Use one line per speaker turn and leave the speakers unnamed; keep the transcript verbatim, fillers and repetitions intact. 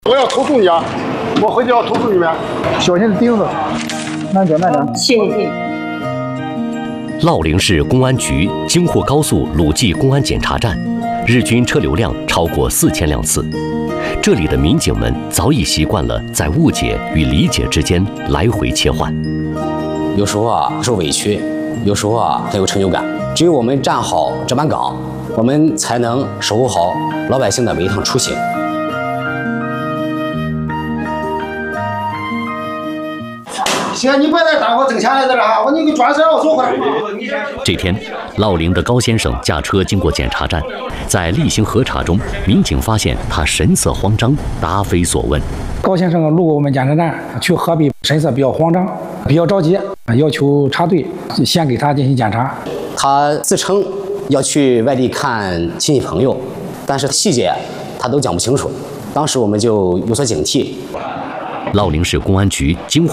我要投诉你啊！我回去要投诉你们。小心钉子，慢点慢点。
谢谢。
乐陵市公安局京沪高速鲁冀公安检查站，日均车流量超过四千辆次。这里的民警们早已习惯了在误解与理解之间来回切换。
有时候啊受委屈，有时候啊很有成就感。只有我们站好这班岗，我们才能守护好老百姓的每一趟出行。
行，你别再耽误挣钱来在这哈，我你给转身我走回来。
这天，乐陵的高先生驾车经过检查站，在例行核查中，民警发现他神色慌张，答非所问。
高先生路过我们检查站去核对，神色比较慌张，比较着急，要求插队，先给他进行检查。
他自称要去外地看亲戚朋友，但是细节他都讲不清楚，当时我们就有所警惕。
乐陵市公安局京沪